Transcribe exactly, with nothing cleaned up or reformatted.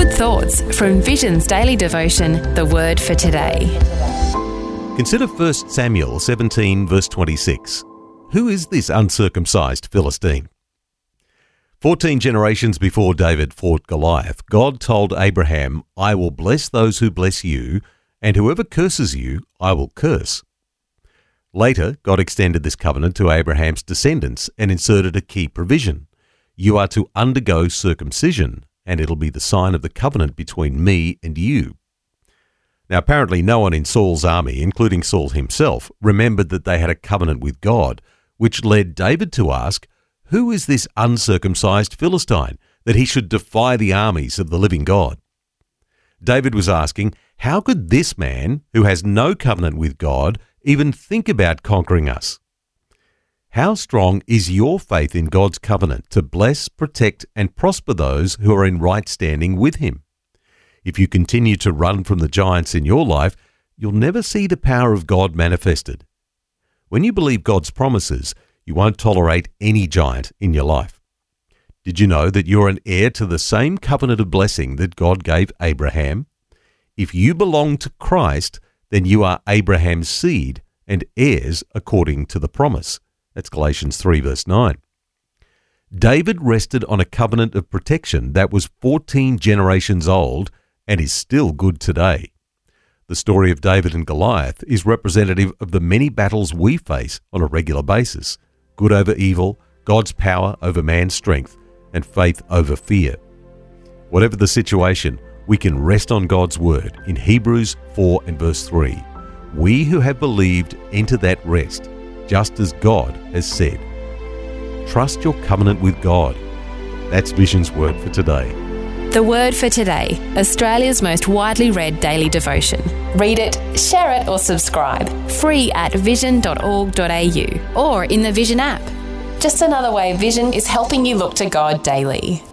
Thoughts from Vision's daily devotion, The Word for Today. Consider First Samuel seventeen, verse twenty-six. Who is this uncircumcised Philistine? Fourteen generations before David fought Goliath, God told Abraham, I will bless those who bless you, and whoever curses you, I will curse. Later, God extended this covenant to Abraham's descendants and inserted a key provision. You are to undergo circumcision, and it'll be the sign of the covenant between me and you. Now, apparently no one in Saul's army, including Saul himself, remembered that they had a covenant with God, which led David to ask, who is this uncircumcised Philistine, that he should defy the armies of the living God? David was asking, how could this man, who has no covenant with God, even think about conquering us? How strong is your faith in God's covenant to bless, protect, and prosper those who are in right standing with him? If you continue to run from the giants in your life, you'll never see the power of God manifested. When you believe God's promises, you won't tolerate any giant in your life. Did you know that you're an heir to the same covenant of blessing that God gave Abraham? If you belong to Christ, then you are Abraham's seed and heirs according to the promise. That's Galatians three, verse nine. David rested on a covenant of protection that was fourteen generations old and is still good today. The story of David and Goliath is representative of the many battles we face on a regular basis. Good over evil, God's power over man's strength, and faith over fear. Whatever the situation, we can rest on God's word in Hebrews four and verse three. We who have believed enter that rest, just as God has said. Trust your covenant with God. That's Vision's Word for Today. The Word for Today, Australia's most widely read daily devotion. Read it, share it or subscribe. Free at vision dot org dot a u or in the Vision app. Just another way Vision is helping you look to God daily.